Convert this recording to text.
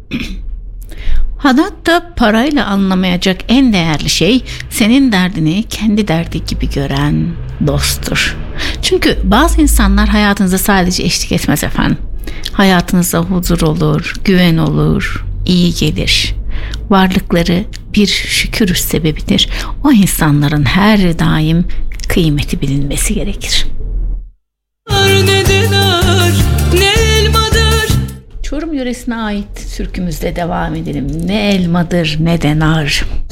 Hayatta parayla anlamayacak en değerli şey senin derdini kendi derdi gibi gören dosttur. Çünkü bazı insanlar hayatınıza sadece eşlik etmez efendim. Hayatınızda huzur olur, güven olur, iyi gelir. Varlıkları bir şükür sebebidir. O insanların her daim kıymeti bilinmesi gerekir. Çorum yöresine ait türkümüzle devam edelim. Ne elmadır ne de nar.